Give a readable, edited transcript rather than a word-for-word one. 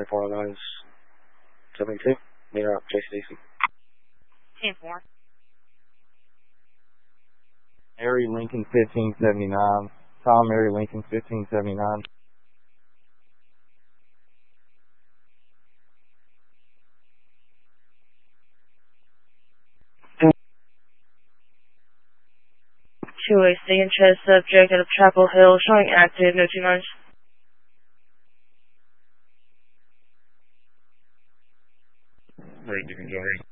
24 lines 72. Meter up, JCDC. 10-4. Mary Lincoln 1579. Tom Mary Lincoln 1579. Two-way Sanchez subject out of Chapel Hill, showing active, no 29s. Right, you can go ahead.